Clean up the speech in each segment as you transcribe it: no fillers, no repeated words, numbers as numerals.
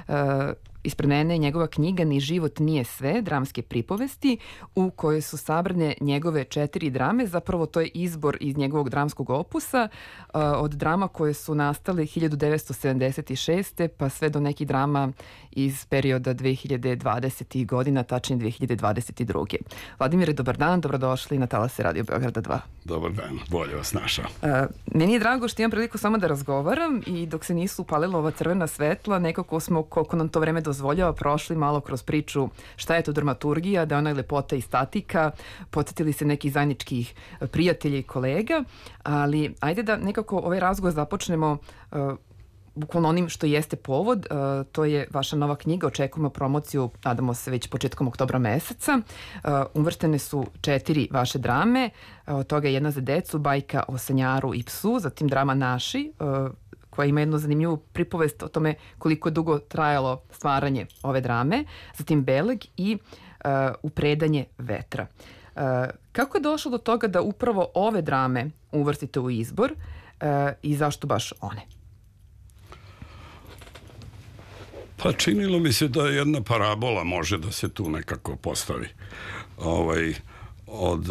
Ispred mene je njegova knjiga Ni život nije sve, dramske pripovesti, u kojoj su sabrane njegove 4 drame. Zapravo to je izbor iz njegovog dramskog opusa, od drama koje su nastale 1976. pa sve do nekih drama iz perioda 2020. godina, tačnije 2022. Vladimire, dobar dan, dobrodošli na Talase Radio Beograda 2. Dobar dan, bolje vas našao. Meni je drago što imam priliku samo da razgovaram i dok se nisu upalila ova crvena svetla, nekako smo, koliko nam to vreme dozvoljava, prošli malo kroz priču šta je to dramaturgija, da je ona lepota i statika, podsjetili se nekih zajedničkih prijatelja i kolega, ali ajde da nekako ovaj razgovor započnemo bukvalno onim što jeste povod. To je vaša nova knjiga, očekujemo promociju, nadamo se već početkom oktobra meseca. Uvrštene su 4 vaše drame, od toga je jedna za decu, Bajka o sanjaru i psu, zatim drama Naši, koja ima jednu zanimljivu pripovest o tome koliko je dugo trajalo stvaranje ove drame, zatim Beleg i Upredanje vetra. Kako je došlo do toga da upravo ove drame uvrstite u izbor i zašto baš one? Pa činilo mi se da jedna parabola može da se tu nekako postavi. Od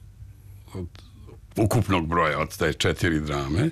ukupnog broja, od te 4 drame.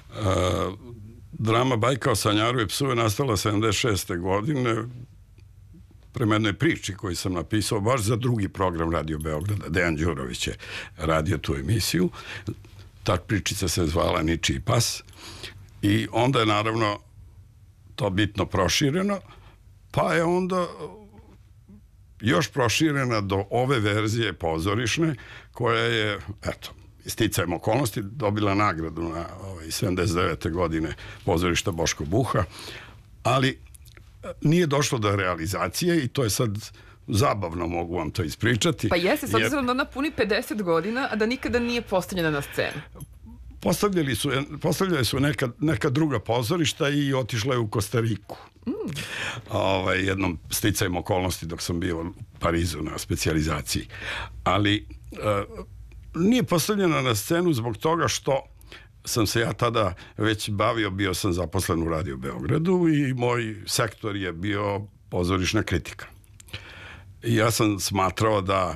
Drama Bajka o sanjaru i psu je nastala 76. godine prema jednoj priči koju sam napisao baš za drugi program Radio Beograda. Dejan Đurović je radio tu emisiju. Ta pričica se zvala Ničiji pas i onda je naravno to bitno prošireno, pa je onda još proširena do ove verzije pozorišne koja je, eto, sticajem okolnosti dobila nagradu na 79. godine pozorišta Boško Buha, ali nije došlo do realizacije i to je sad zabavno, mogu vam to ispričati. Pa jeste, s obzirom da ona puni 50 godina, a da nikada nije postavljena na scenu. Postavljali su neka druga pozorišta i otišla je u Kostariku. Jednom sticajem okolnosti dok sam bio u Parizu na specijalizaciji. Ali nije postavljena na scenu zbog toga što sam se ja tada već bavio, bio sam zaposlen u Radio Beogradu i moj sektor je bio pozorišna kritika. I ja sam smatrao da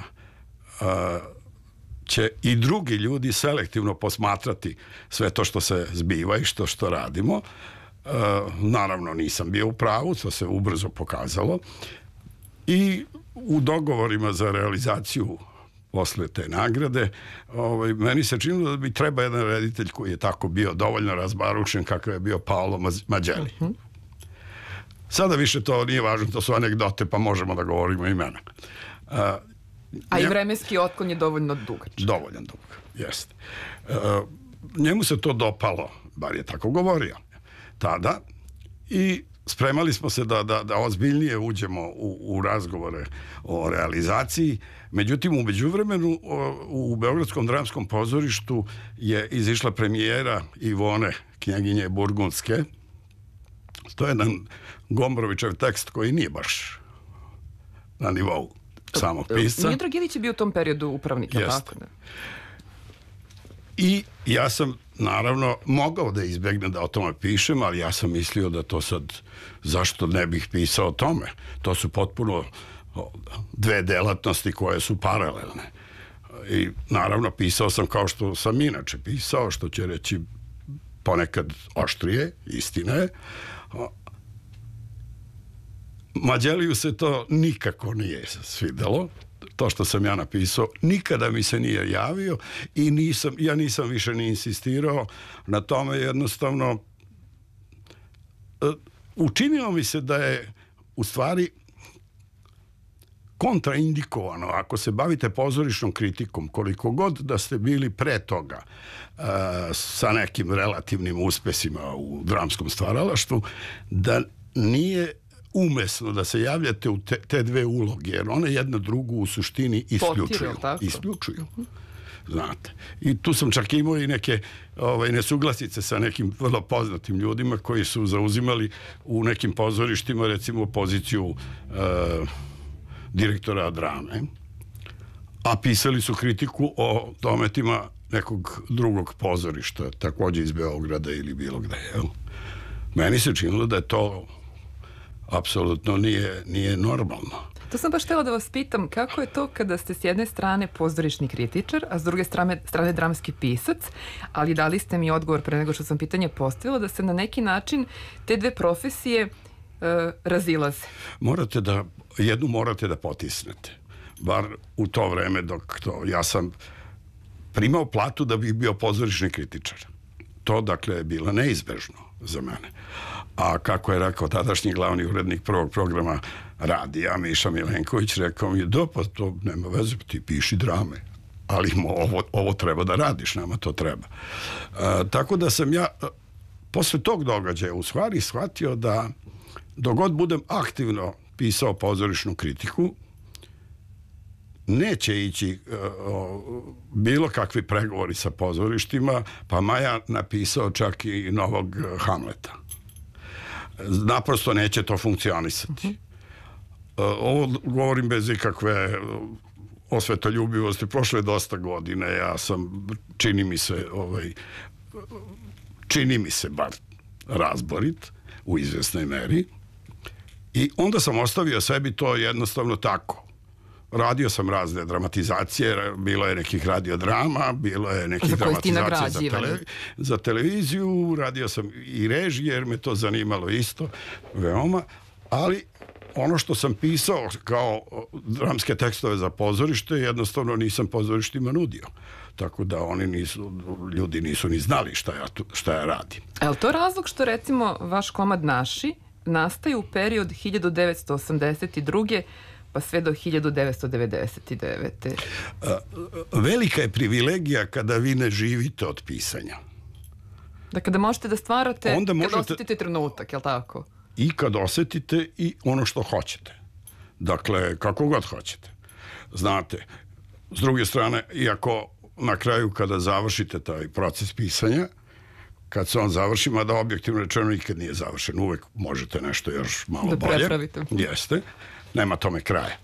će i drugi ljudi selektivno posmatrati sve to što se zbiva i što radimo. Naravno nisam bio u pravu, to se ubrzo pokazalo i u dogovorima za realizaciju posle te nagrade meni se činilo da bi treba jedan reditelj koji je tako bio dovoljno razbaručen kakav je bio Paolo Mađeli. Sada više to nije važno, to su anegdote pa možemo da govorimo imena. A i vremenski otklon je dovoljno dugačak. Dovoljan dug, jeste. Njemu se to dopalo, bar je tako govorio tada, i spremali smo se da ozbiljnije uđemo u razgovore o realizaciji. Međutim, u međuvremenu u Beogradskom dramskom pozorištu je izišla premijera Ivone, knjaginje Burgundske. To je jedan Gombrovićev tekst koji nije baš na nivou samog pisca. Miodrag Ilić je bio u tom periodu upravnik, tako da? I ja sam, naravno, mogao da izbegnem da o tome pišem, ali ja sam mislio da to sad, zašto ne bih pisao o tome? To su potpuno dve delatnosti koje su paralelne. I naravno pisao sam kao što sam inače pisao, što će reći ponekad oštrije, istina je. Mađeliju se to nikako nije svidelo, to što sam ja napisao, nikada mi se nije javio i ja nisam više ni insistirao na tome, jednostavno učinilo mi se da je u stvari kontraindikovano, ako se bavite pozorišnom kritikom, koliko god da ste bili pre toga sa nekim relativnim uspesima u dramskom stvaralaštvu, da nije umesno da se javljate u te dve uloge, jer one jedna drugu u suštini isključuju. Znate. I tu sam čak imao i neke nesuglasice sa nekim vrlo poznatim ljudima koji su zauzimali u nekim pozorištima, recimo, poziciju direktora drame, a pisali su kritiku o dometima nekog drugog pozorišta, takođe iz Beograda ili bilo gde. Meni se činilo da je to apsolutno nije normalno. To sam baš htjela da vas pitam, kako je to kada ste s jedne strane pozorišni kritičar, a s druge strane dramski pisac, ali dali ste mi odgovor pre nego što sam pitanje postavila, da se na neki način te dve profesije razilaze. Jednu morate da potisnete. Bar u to vreme ja sam primao platu da bih bio pozorišni kritičar. To, dakle, je bilo neizbežno za mene. A kako je rekao tadašnji glavni urednik prvog programa radija, Miša Milenković, rekao mi je, pa to nema veze, ti piši drame, ali ovo treba da radiš, nama to treba. Tako da sam ja posle tog događaja u stvari shvatio da dok god budem aktivno pisao pozorišnu kritiku, neće ići bilo kakvi pregovori sa pozorištima, pa Maja napisao čak i novog Hamleta. Naprosto neće to funkcionisati. Ovo govorim bez ikakve osvetoljubivosti. Prošlo je dosta godine, ja sam, čini mi se bar razborit u izvjesnoj meri, i onda sam ostavio sebi to jednostavno tako. Radio sam razne dramatizacije, bilo je nekih radiodrama, bilo je nekih dramatizacija za televiziju, radio sam i režije jer me to zanimalo isto veoma, ali ono što sam pisao kao dramske tekstove za pozorište, jednostavno nisam pozorištima nudio. Tako da ljudi nisu ni znali šta ja radim. Je li to razlog što, recimo, vaš komad Naši nastaje u period 1982. pa sve do 1999. Velika je privilegija kada vi ne živite od pisanja. Da kada možete da stvarate, kada osetite trenutak, je li tako? I kad osetite i ono što hoćete. Dakle, kako god hoćete. Znate, s druge strane, iako na kraju kada završite taj proces pisanja, kad se on završi, mada objektivno rečeno nikad nije završen, uvek možete nešto još malo bolje. Da prepravite. Jeste. Nema tome kraja.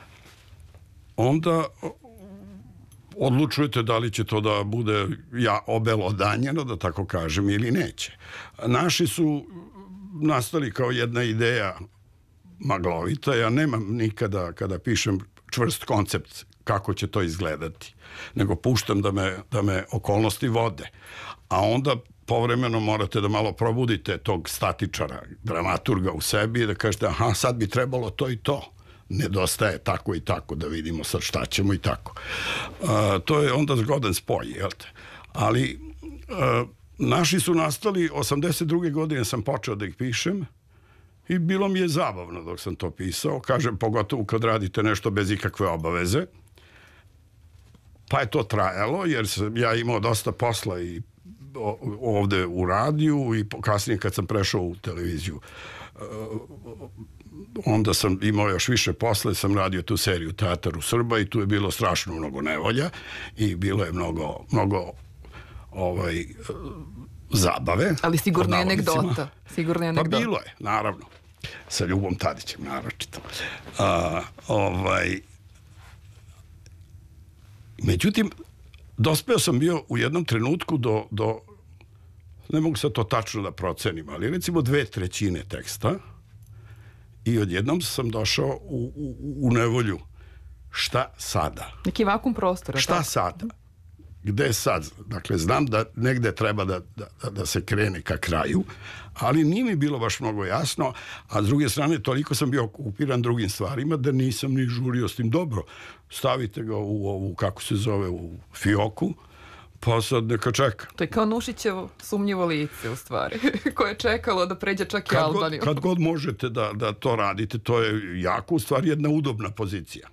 Onda odlučujete da li će to da bude obelodanjeno, da tako kažem, ili neće. Naši su nastali kao jedna ideja maglovita. Ja nemam nikada, kada pišem čvrst koncept, kako će to izgledati, nego puštam da me okolnosti vode. A onda povremeno morate da malo probudite tog statičara, dramaturga u sebi i da kažete, aha, sad bi trebalo to i to. Nedostaje tako i tako, da vidimo sad šta ćemo i tako. To je onda zgodan spoj, jel te? Ali Naši su nastali, 82. godine sam počeo da ih pišem i bilo mi je zabavno dok sam to pisao. Kažem, pogotovo kad radite nešto bez ikakve obaveze. Pa je to trajalo, jer sam ja imao dosta posla i ovde u radiju i kasnije kad sam prešao u televiziju. Onda sam imao još više posle, sam radio tu seriju Teatar u Srba i tu je bilo strašno mnogo nevolja i bilo je mnogo zabave. Ali sigurno je anegdota. Pa bilo je, naravno. Sa Ljubom Tadićem, naročito. Međutim, dospeo sam bio u jednom trenutku do ne mogu sad to tačno da procenim, ali recimo 2/3 teksta i odjednom sam došao u nevolju. Šta sada? Neki vakum prostora. Šta sada? Gde sad? Dakle, znam da negde treba da se krene ka kraju, ali nije mi bilo baš mnogo jasno, a s druge strane toliko sam bio okupiran drugim stvarima da nisam ni žurio s tim. Dobro, stavite ga u ovu, kako se zove, u fioku, pa sad neka čeka. To je kao Nušićevo sumnjivo lice, u stvari, koje je čekalo da pređe čak i Albaniju. Kad god možete da to radite, to je jako, u stvari, jedna udobna pozicija.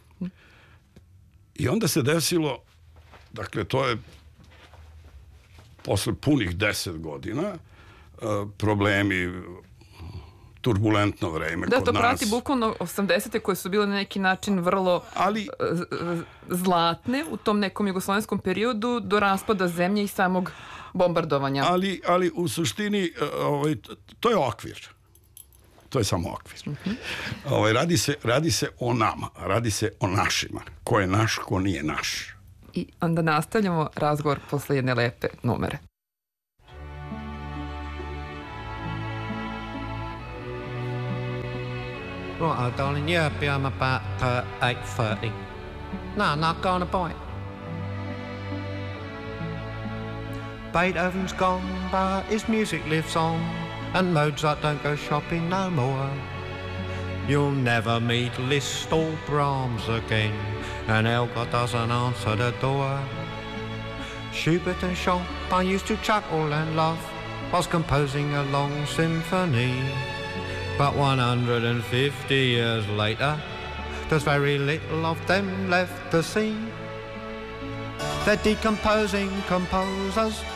I onda se desilo, dakle, to je posle punih 10 godina, problemi, turbulentno vreme kod nas. Da, to prati bukvalno 80-te koje su bile na neki način vrlo zlatne u tom nekom jugoslovenskom periodu do raspada zemlje i samog bombardovanja. Ali u suštini to je okvir. To je samo okvir. Radi se o nama, radi se o našima. Ko je naš, ko nije naš. I onda nastavljamo razgovor posle jedne lepe numere. Right, darling, yeah, be home about 8:30. No, not gonna bite. Beethoven's gone, but his music lives on, and Mozart don't go shopping no more. You'll never meet Liszt or Brahms again, and Elgar doesn't answer the door. Schubert and Chopin used to chuckle and laugh whilst composing a long symphony. But 150 years later, there's very little of them left to see. They're decomposing composers